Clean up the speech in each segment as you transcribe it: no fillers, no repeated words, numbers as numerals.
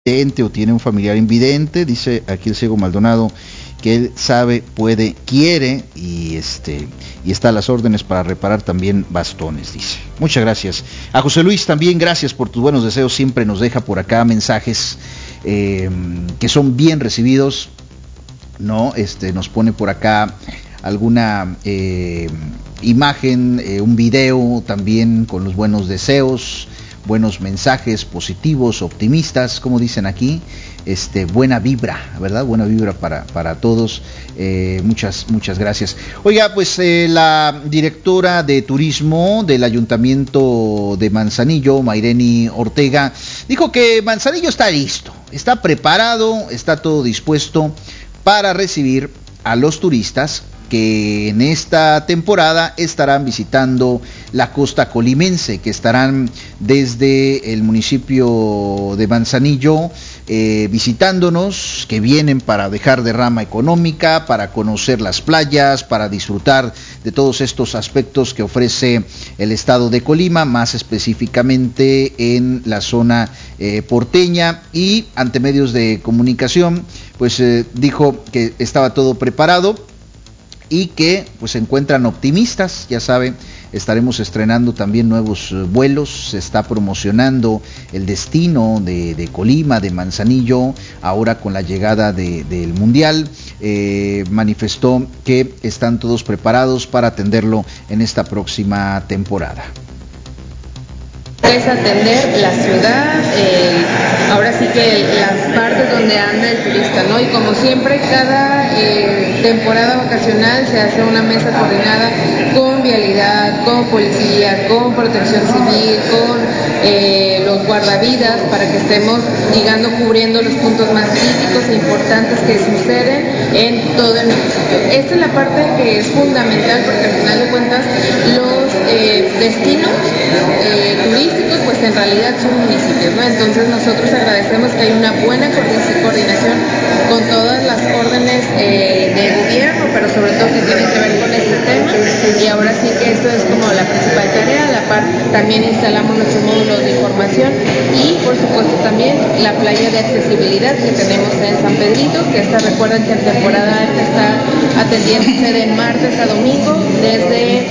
invidente o tiene un familiar invidente, dice aquí el ciego Maldonado que él sabe, puede, quiere y está a las órdenes para reparar también bastones, dice. Muchas gracias. A José Luis también gracias por tus buenos deseos, siempre nos deja por acá mensajes que son bien recibidos, ¿no? Nos pone por acá alguna imagen, un video también con los buenos deseos, buenos mensajes positivos, optimistas, como dicen aquí, buena vibra, ¿verdad? Buena vibra para todos. Muchas gracias. Oiga, pues la directora de turismo del Ayuntamiento de Manzanillo, Mayreni Ortega, dijo que Manzanillo está listo, está preparado, está todo dispuesto para recibir a los turistas que en esta temporada estarán visitando la costa colimense, que estarán desde el municipio de Manzanillo visitándonos, que vienen para dejar derrama económica, para conocer las playas, para disfrutar de todos estos aspectos que ofrece el estado de Colima, más específicamente en la zona porteña, y ante medios de comunicación pues dijo que estaba todo preparado y que pues se encuentran optimistas. Ya saben, estaremos estrenando también nuevos vuelos, se está promocionando el destino de Colima, de Manzanillo, ahora con la llegada del Mundial. Manifestó que están todos preparados para atenderlo en esta próxima temporada. Es atender la ciudad, ahora sí que las partes donde anda el turista, ¿no? Y como siempre, cada temporada vacacional se hace una mesa coordinada con vialidad, con policía, con protección civil, con los guardavidas, para que estemos, digamos, cubriendo los puntos más críticos e importantes que suceden en todo el municipio. Esta es la parte que es fundamental, porque al final de cuentas los destinos turísticos pues en realidad son municipios, ¿no? Entonces nosotros agradecemos que hay una buena coordinación con todas las órdenes de gobierno, pero sobre todo que tienen que ver con este tema, y ahora sí que esto es como la principal tarea. A la par también instalamos nuestros módulos de información y por supuesto también la playa de accesibilidad que tenemos en San Pedrito, que recuerden que en temporada alta está atendiéndose de martes a domingo desde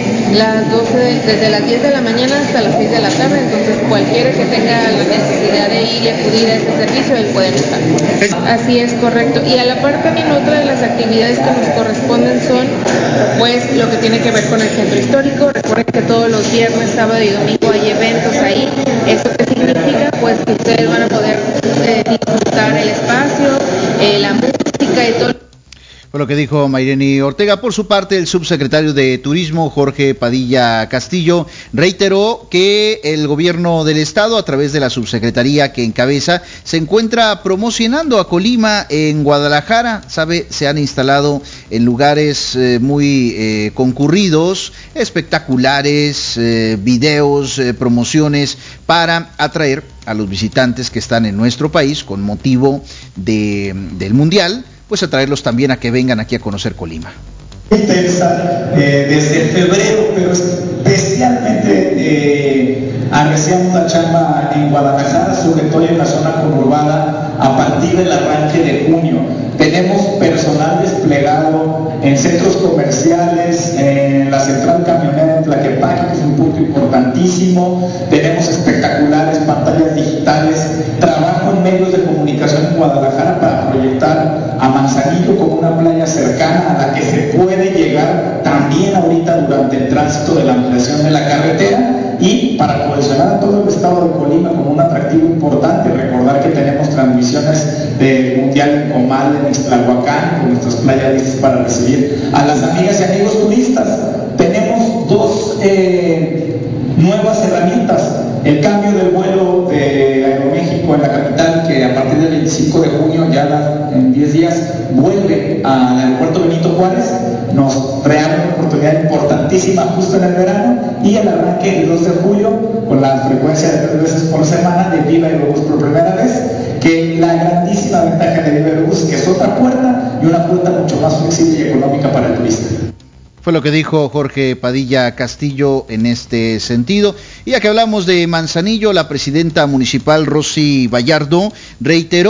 las 10 de la mañana hasta las 6 de la tarde. Entonces cualquiera que tenga la necesidad de ir y acudir a este servicio, él puede usar. Así es, correcto. Y a la par también otra de las actividades que nos corresponden son pues lo que tiene que ver con el centro histórico. Recuerden que todos los viernes, sábado y domingo hay eventos ahí. ¿Esto qué significa? Pues que ustedes van a poder disfrutar el espacio, la música y todo. Fue lo que dijo Mayreni Ortega. Por su parte, el subsecretario de Turismo, Jorge Padilla Castillo, reiteró que el gobierno del estado, a través de la subsecretaría que encabeza, se encuentra promocionando a Colima en Guadalajara. Sabe, se han instalado en lugares muy concurridos, espectaculares, videos, promociones para atraer a los visitantes que están en nuestro país con motivo del Mundial, pues atraerlos también a que vengan aquí a conocer Colima. Intensa, desde febrero, pero especialmente arreciamos la chamba en Guadalajara, sobre todo en la zona conurbada, a partir del arranque de junio. Tenemos personal desplegado en centros comerciales, en la central camionera en Tlaquepaque, que es un punto importantísimo. Tenemos espectaculares pantallas digitales, trabajo en medios de comunicación en Guadalajara para proyectar a Manzanillo como una playa cercana a la que se puede llegar también ahorita durante el tránsito de la ampliación de la carretera, y para posicionar a todo el estado de Colima como un atractivo importante. Recordar que tenemos transmisiones del Mundial en Comal, en Ixtlahuacán, con nuestras playas listas para recibir a las amigas y amigos turistas. Tenemos dos nuevas herramientas: el cambio del vuelo de Aeroméxico en la capital, que a partir del 25 de junio, ya en 10 días, vuelve al aeropuerto Benito Juárez. Nos regala una oportunidad importantísima justo en el verano, y el arranque el 2 de julio con la frecuencia de 3 veces por semana de Viva Aerobús por primera vez, que la grandísima ventaja de Viva Aerobús, que es otra puerta, y una puerta mucho más flexible y económica para el turista. Fue lo que dijo Jorge Padilla Castillo en este sentido. Y ya que hablamos de Manzanillo, la presidenta municipal Rosy Vallardo reiteró